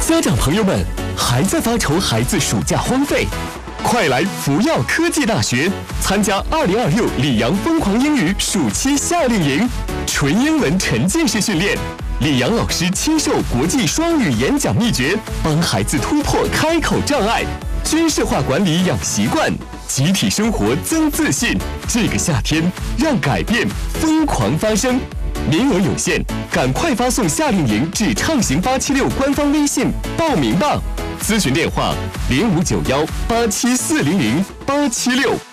家长朋友们，还在发愁孩子暑假荒废？快来福耀科技大学参加2026里昂疯狂英语暑期夏令营，纯英文沉浸式训练。李阳老师亲授国际双语演讲秘诀，帮孩子突破开口障碍，军事化管理养习惯，集体生活增自信。这个夏天，让改变疯狂发生。名额有限，赶快发送夏令营至畅行876官方微信报名吧。咨询电话：059187400876。